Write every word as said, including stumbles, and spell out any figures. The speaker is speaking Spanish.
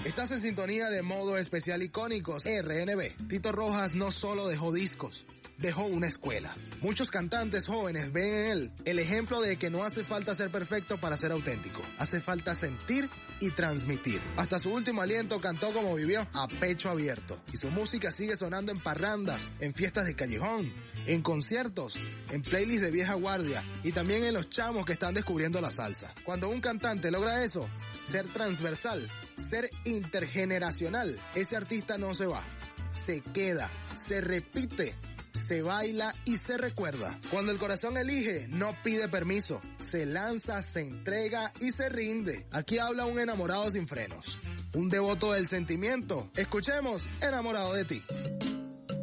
Estás en sintonía de Modo Especial Icónicos R N B. Tito Rojas no solo dejó discos, dejó una escuela. Muchos cantantes jóvenes ven en él el ejemplo de que no hace falta ser perfecto para ser auténtico. Hace falta sentir y transmitir. Hasta su último aliento cantó como vivió, a pecho abierto. Y su música sigue sonando en parrandas, en fiestas de callejón, en conciertos, en playlists de vieja guardia y también en los chamos que están descubriendo la salsa. Cuando un cantante logra eso, ser transversal, ser intergeneracional, ese artista no se va, se queda, se repite, se baila y se recuerda. Cuando el corazón elige, no pide permiso, se lanza, se entrega y se rinde. Aquí habla un enamorado sin frenos, un devoto del sentimiento. Escuchemos Enamorado de ti.